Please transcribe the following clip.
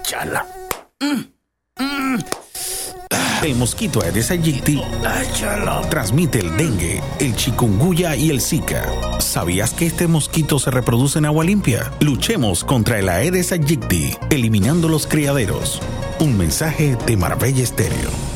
Chala. El mosquito Aedes aegypti transmite el dengue, el chikungunya y el Zika. ¿Sabías que este mosquito se reproduce en agua limpia? Luchemos contra el Aedes aegypti, eliminando los criaderos. Un mensaje de Marbella Estéreo.